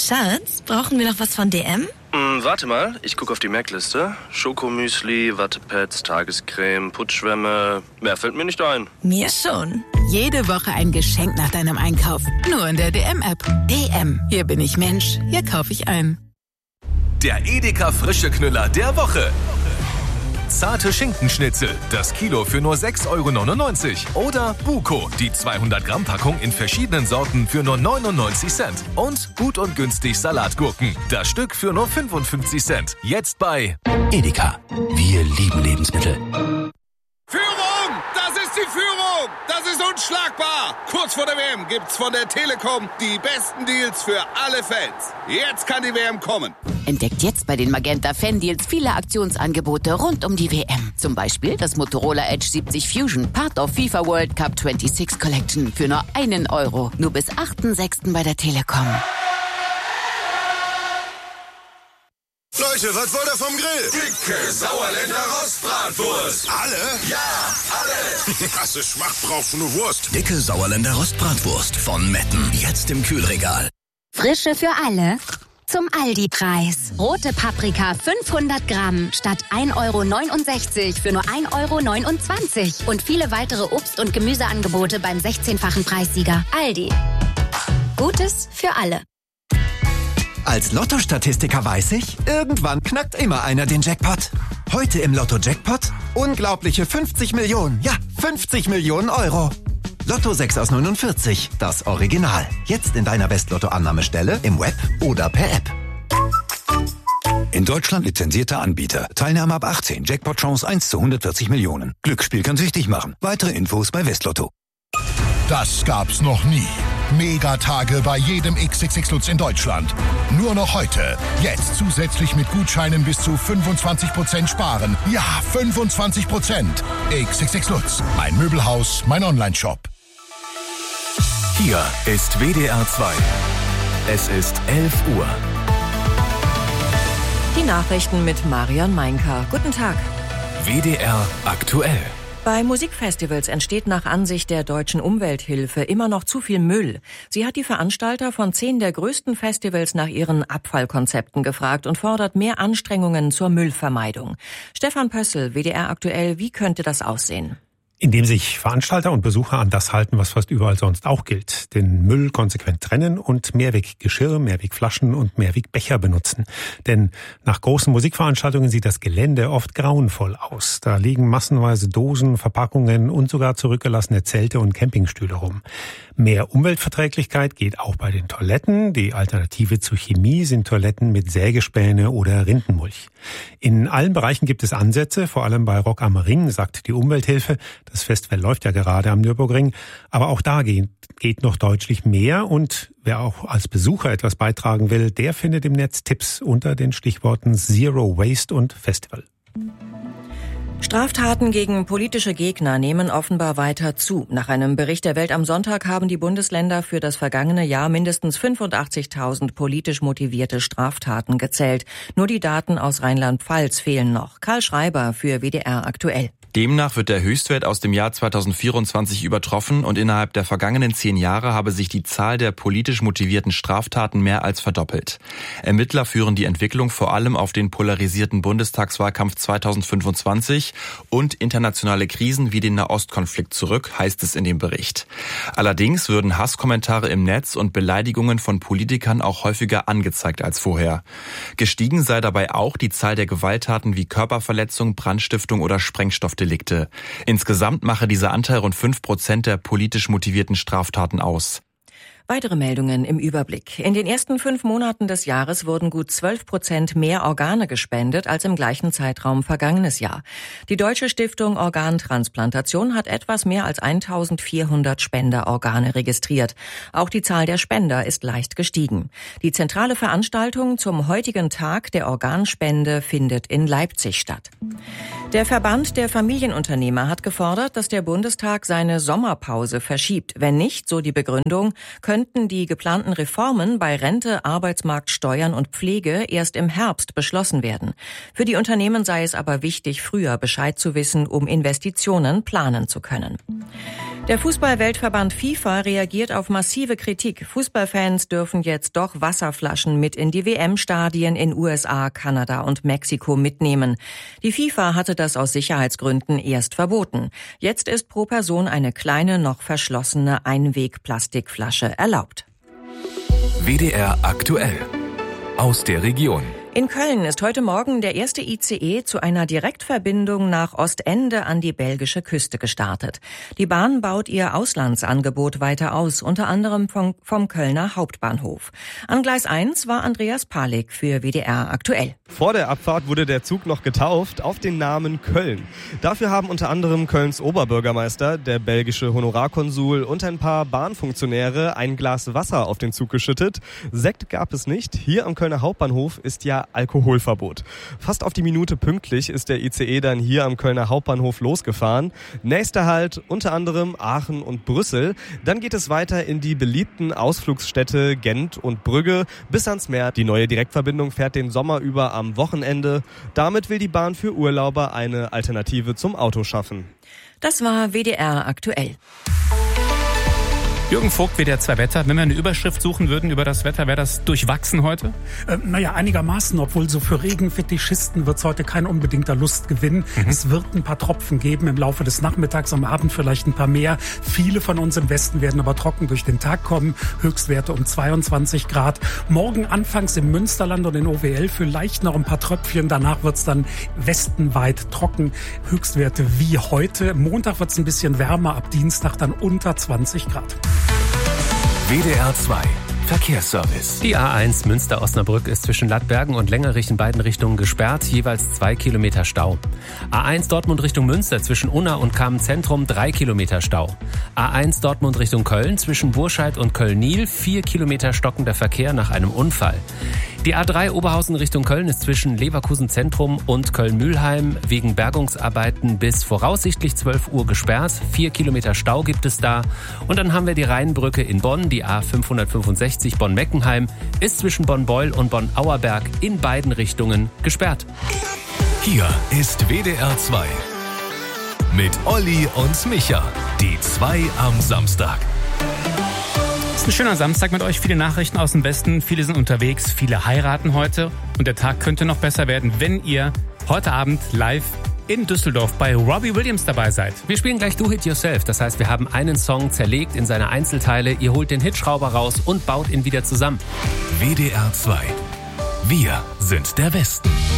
Schatz, brauchen wir noch was von DM? Warte mal, ich gucke auf die Merkliste. Schokomüsli, Wattepads, Tagescreme, Putzschwämme. Mehr fällt mir nicht ein. Mir schon. Jede Woche ein Geschenk nach deinem Einkauf. Nur in der DM-App. DM. Hier bin ich Mensch. Hier kaufe ich ein. Der Edeka frische Knüller der Woche. Zarte Schinkenschnitzel, das Kilo für nur 6,99 €. Oder Buko, die 200-Gramm-Packung in verschiedenen Sorten für nur 99 Cent. Und gut und günstig Salatgurken, das Stück für nur 55 Cent. Jetzt bei Edeka. Wir lieben Lebensmittel. Führung! Das ist die Führung! Das ist unschlagbar! Kurz vor der WM gibt's von der Telekom die besten Deals für alle Fans. Jetzt kann die WM kommen. Entdeckt jetzt bei den Magenta Fan-Deals viele Aktionsangebote rund um die WM. Zum Beispiel das Motorola Edge 70 Fusion, Part of FIFA World Cup 26 Collection für nur €1. Nur bis 8.6. bei der Telekom. Leute, was wollt ihr vom Grill? Dicke Sauerländer Rostbratwurst. Alle? Ja, alle. Krasse Schmacht brauchst du nur Wurst. Dicke Sauerländer Rostbratwurst von Metten. Jetzt im Kühlregal. Frische für alle. Zum Aldi-Preis. Rote Paprika 500 Gramm statt 1,69 € für nur 1,29 €. Und viele weitere Obst- und Gemüseangebote beim 16-fachen Preissieger. Aldi. Gutes für alle. Als Lotto-Statistiker weiß ich, irgendwann knackt immer einer den Jackpot. Heute im Lotto-Jackpot unglaubliche 50 Millionen. Ja, 50 Millionen €. Lotto 6 aus 49, das Original. Jetzt in deiner West-Lotto-Annahmestelle, im Web oder per App. In Deutschland lizenzierter Anbieter. Teilnahme ab 18. Jackpot-Chance 1 zu 140 Millionen. Glücksspiel kann süchtig machen. Weitere Infos bei Westlotto. Das gab's noch nie. Megatage bei jedem XXX Lutz in Deutschland. Nur noch heute. Jetzt zusätzlich mit Gutscheinen bis zu 25% sparen. Ja, 25%. XXX Lutz. Mein Möbelhaus, mein Onlineshop. Hier ist WDR 2. Es ist 11 Uhr. Die Nachrichten mit Marion Meinker. Guten Tag. WDR aktuell. Bei Musikfestivals entsteht nach Ansicht der Deutschen Umwelthilfe immer noch zu viel Müll. Sie hat die Veranstalter von 10 der größten Festivals nach ihren Abfallkonzepten gefragt und fordert mehr Anstrengungen zur Müllvermeidung. Stefan Pössl, WDR aktuell, wie könnte das aussehen? Indem sich Veranstalter und Besucher an das halten, was fast überall sonst auch gilt. Den Müll konsequent trennen und Mehrweggeschirr, Mehrwegflaschen und Mehrwegbecher benutzen. Denn nach großen Musikveranstaltungen sieht das Gelände oft grauenvoll aus. Da liegen massenweise Dosen, Verpackungen und sogar zurückgelassene Zelte und Campingstühle rum. Mehr Umweltverträglichkeit geht auch bei den Toiletten. Die Alternative zu Chemie sind Toiletten mit Sägespäne oder Rindenmulch. In allen Bereichen gibt es Ansätze, vor allem bei Rock am Ring, sagt die Umwelthilfe. Das Festival läuft ja gerade am Nürburgring, aber auch da geht noch deutlich mehr und wer auch als Besucher etwas beitragen will, der findet im Netz Tipps unter den Stichworten Zero Waste und Festival. Straftaten gegen politische Gegner nehmen offenbar weiter zu. Nach einem Bericht der Welt am Sonntag haben die Bundesländer für das vergangene Jahr mindestens 85.000 politisch motivierte Straftaten gezählt. Nur die Daten aus Rheinland-Pfalz fehlen noch. Karl Schreiber für WDR aktuell. Demnach wird der Höchstwert aus dem Jahr 2024 übertroffen und innerhalb der vergangenen 10 Jahre habe sich die Zahl der politisch motivierten Straftaten mehr als verdoppelt. Ermittler führen die Entwicklung vor allem auf den polarisierten Bundestagswahlkampf 2025 und internationale Krisen wie den Nahostkonflikt zurück, heißt es in dem Bericht. Allerdings würden Hasskommentare im Netz und Beleidigungen von Politikern auch häufiger angezeigt als vorher. Gestiegen sei dabei auch die Zahl der Gewalttaten wie Körperverletzung, Brandstiftung oder Sprengstoffdelikte. Insgesamt mache dieser Anteil rund 5% der politisch motivierten Straftaten aus. Weitere Meldungen im Überblick. In den ersten 5 Monaten des Jahres wurden gut 12% mehr Organe gespendet als im gleichen Zeitraum vergangenes Jahr. Die Deutsche Stiftung Organtransplantation hat etwas mehr als 1.400 Spenderorgane registriert. Auch die Zahl der Spender ist leicht gestiegen. Die zentrale Veranstaltung zum heutigen Tag der Organspende findet in Leipzig statt. Der Verband der Familienunternehmer hat gefordert, dass der Bundestag seine Sommerpause verschiebt. Wenn nicht, so die Begründung, könnten die geplanten Reformen bei Rente, Arbeitsmarkt, Steuern und Pflege erst im Herbst beschlossen werden. Für die Unternehmen sei es aber wichtig, früher Bescheid zu wissen, um Investitionen planen zu können. Der Fußball-Weltverband FIFA reagiert auf massive Kritik. Fußballfans dürfen jetzt doch Wasserflaschen mit in die WM-Stadien in USA, Kanada und Mexiko mitnehmen. Die FIFA hatte das aus Sicherheitsgründen erst verboten. Jetzt ist pro Person eine kleine, noch verschlossene Einweg-Plastikflasche erlaubt. WDR aktuell. Aus der Region. In Köln ist heute Morgen der erste ICE zu einer Direktverbindung nach Ostende an die belgische Küste gestartet. Die Bahn baut ihr Auslandsangebot weiter aus, unter anderem vom Kölner Hauptbahnhof. An Gleis 1 war Andreas Palik für WDR aktuell. Vor der Abfahrt wurde der Zug noch getauft auf den Namen Köln. Dafür haben unter anderem Kölns Oberbürgermeister, der belgische Honorarkonsul und ein paar Bahnfunktionäre ein Glas Wasser auf den Zug geschüttet. Sekt gab es nicht. Hier am Kölner Hauptbahnhof ist ja Alkoholverbot. Fast auf die Minute pünktlich ist der ICE dann hier am Kölner Hauptbahnhof losgefahren. Nächster Halt unter anderem Aachen und Brüssel. Dann geht es weiter in die beliebten Ausflugsstädte Gent und Brügge bis ans Meer. Die neue Direktverbindung fährt den Sommer über am Wochenende. Damit will die Bahn für Urlauber eine Alternative zum Auto schaffen. Das war WDR aktuell. Jürgen Vogt, WDR 2 Wetter. Wenn wir eine Überschrift suchen würden über das Wetter, wäre das durchwachsen heute? Einigermaßen, obwohl so für Regenfetischisten wird es heute kein unbedingter Lustgewinn. Es wird ein paar Tropfen geben im Laufe des Nachmittags, am Abend vielleicht ein paar mehr. Viele von uns im Westen werden aber trocken durch den Tag kommen. Höchstwerte um 22 Grad. Morgen anfangs im Münsterland und in OWL vielleicht noch ein paar Tröpfchen. Danach wird es dann westenweit trocken. Höchstwerte wie heute. Montag wird es ein bisschen wärmer, ab Dienstag dann unter 20 Grad. WDR 2 Verkehrsservice. Die A1 Münster-Osnabrück ist zwischen Lattbergen und Längerich in beiden Richtungen gesperrt, jeweils 2 Kilometer Stau. A1 Dortmund Richtung Münster zwischen Unna und Kamen-Zentrum 3 Kilometer Stau. A1 Dortmund Richtung Köln zwischen Burscheid und Köln-Niel 4 Kilometer stockender Verkehr nach einem Unfall. Die A3 Oberhausen Richtung Köln ist zwischen Leverkusen Zentrum und Köln-Mühlheim wegen Bergungsarbeiten bis voraussichtlich 12 Uhr gesperrt. 4 Kilometer Stau gibt es da. Und dann haben wir die Rheinbrücke in Bonn, die A565 Bonn-Meckenheim, ist zwischen Bonn-Beul und Bonn-Auerberg in beiden Richtungen gesperrt. Hier ist WDR 2 mit Olli und Micha, die 2 am Samstag. Es ist ein schöner Samstag mit euch, viele Nachrichten aus dem Westen, viele sind unterwegs, viele heiraten heute und der Tag könnte noch besser werden, wenn ihr heute Abend live in Düsseldorf bei Robbie Williams dabei seid. Wir spielen gleich Do It Yourself, das heißt, wir haben einen Song zerlegt in seine Einzelteile, ihr holt den Hitschrauber raus und baut ihn wieder zusammen. WDR 2. Wir sind der Westen.